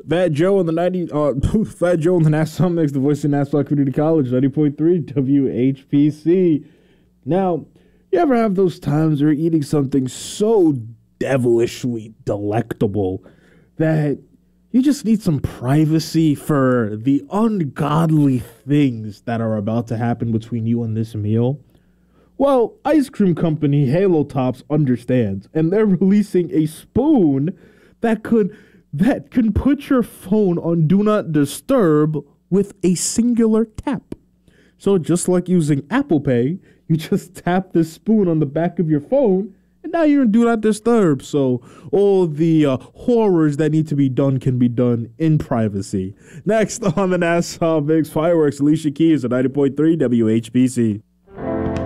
Fat Joe in the Fat Joe in the Nassau Mix, the voice of Nassau Community College, 90.3 WHPC. Now, you ever have those times where you're eating something so devilishly delectable that you just need some privacy for the ungodly things that are about to happen between you and this meal? Well, ice cream company Halo Tops understands, and they're releasing a spoon that can put your phone on Do Not Disturb with a singular tap. So just like using Apple Pay, you just tap this spoon on the back of your phone, and now you're in Do Not Disturb. So all the horrors that need to be done can be done in privacy. Next on the Nassau Mix Fireworks, Alicia Keys at 90.3 WHPC.